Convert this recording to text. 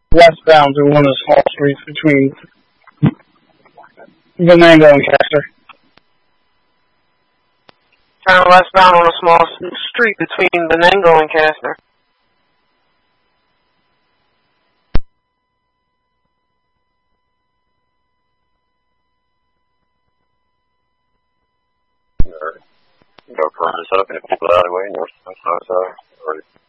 westbound through one of the small streets between Venango and Castor. Turn westbound on a small street between Venango and Castor. Go for a set up in a particular alleyway, north side,